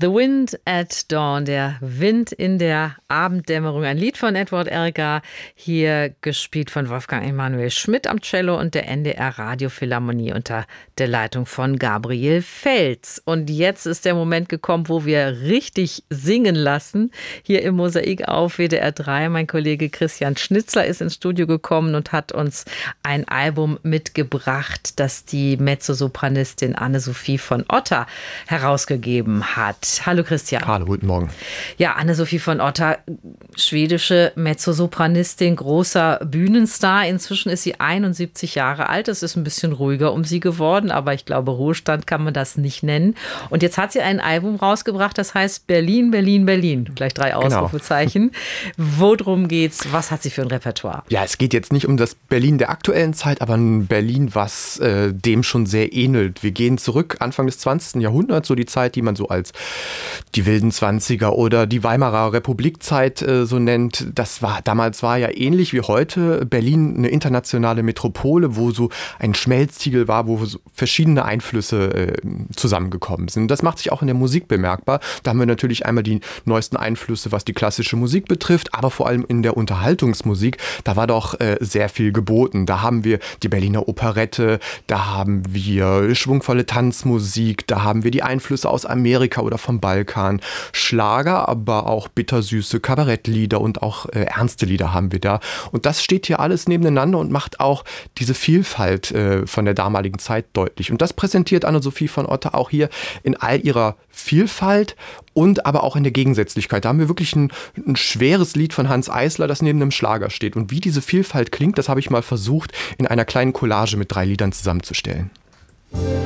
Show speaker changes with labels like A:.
A: The Wind at Dawn, der Wind in der Abenddämmerung. Ein Lied von Edward Elgar, hier gespielt von Wolfgang Emanuel Schmidt am Cello und der NDR Radiophilharmonie unter der Leitung von Gabriel Fels. Und jetzt ist der Moment gekommen, wo wir richtig singen lassen. Hier im Mosaik auf WDR 3. Mein Kollege Christian Schnitzler ist ins Studio gekommen und hat uns ein Album mitgebracht, das die Mezzosopranistin Anne-Sophie von Otter herausgegeben hat. Hallo Christian.
B: Hallo, guten Morgen.
A: Ja, Anne-Sophie von Otter, schwedische Mezzosopranistin, großer Bühnenstar. Inzwischen ist sie 71 Jahre alt. Es ist ein bisschen ruhiger um sie geworden, aber ich glaube, Ruhestand kann man das nicht nennen. Und jetzt hat sie ein Album rausgebracht, das heißt Berlin, Berlin, Berlin. Gleich 3 Ausrufezeichen. Worum geht's? Was hat sie für ein Repertoire?
B: Ja, es geht jetzt nicht um das Berlin der aktuellen Zeit, aber ein Berlin, was dem schon sehr ähnelt. Wir gehen zurück, Anfang des 20. Jahrhunderts, so die Zeit, die man so als die wilden 20er oder die Weimarer Republikzeit so nennt. Damals war ja ähnlich wie heute Berlin eine internationale Metropole, wo so ein Schmelztiegel war, wo so verschiedene Einflüsse zusammengekommen sind. Das macht sich auch in der Musik bemerkbar. Da haben wir natürlich einmal die neuesten Einflüsse, was die klassische Musik betrifft, aber vor allem in der Unterhaltungsmusik, da war doch sehr viel geboten. Da haben wir die Berliner Operette, da haben wir schwungvolle Tanzmusik, da haben wir die Einflüsse aus Amerika oder vom Balkan, Schlager, aber auch bittersüße Kabarettlieder und auch ernste Lieder haben wir da. Und das steht hier alles nebeneinander und macht auch diese Vielfalt von der damaligen Zeit deutlich. Und das präsentiert Anne-Sophie von Otter auch hier in all ihrer Vielfalt und aber auch in der Gegensätzlichkeit. Da haben wir wirklich ein schweres Lied von Hanns Eisler, das neben einem Schlager steht. Und wie diese Vielfalt klingt, das habe ich mal versucht, in einer kleinen Collage mit 3 Liedern zusammenzustellen.